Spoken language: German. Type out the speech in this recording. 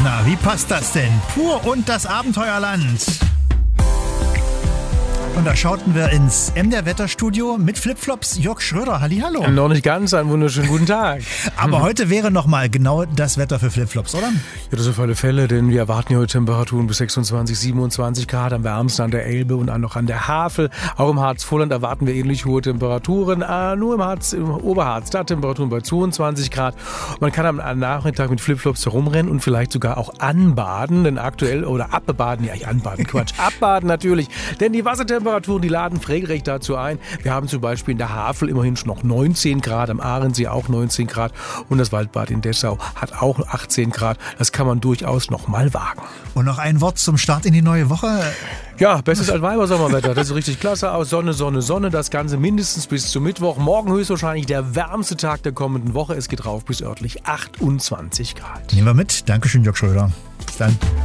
Na, wie passt das denn? Pur und das Abenteuerland. Und da schauten wir ins MDR Wetterstudio mit Flipflops Jörg Schröder. Hallihallo. Noch nicht ganz, einen wunderschönen guten Tag. Aber heute wäre nochmal genau das Wetter für Flipflops, oder? Ja, das auf alle Fälle, denn wir erwarten ja heute Temperaturen bis 26, 27 Grad am wärmsten an der Elbe und noch an der Havel. Auch im Harz-Vorland erwarten wir ähnlich hohe Temperaturen. Nur im Oberharz, da Temperaturen bei 22 Grad. Man kann am Nachmittag mit Flipflops herumrennen und vielleicht sogar auch anbaden, denn aktuell, oder abbaden, ja, anbaden, Quatsch, abbaden natürlich, denn die Wassertemperaturen, die laden regelrecht dazu ein. Wir haben zum Beispiel in der Havel immerhin schon noch 19 Grad, am Ahrensee auch 19 Grad und das Waldbad in Dessau hat auch 18 Grad. Das kann man durchaus noch mal wagen. Und noch ein Wort zum Start in die neue Woche. Ja, bestes Altweiber-Sommerwetter. Das sieht richtig klasse aus. Sonne, Sonne, Sonne. Das Ganze mindestens bis zum Mittwoch. Morgen höchstwahrscheinlich der wärmste Tag der kommenden Woche. Es geht rauf bis örtlich 28 Grad. Nehmen wir mit. Dankeschön, Jörg Schröder. Bis dann.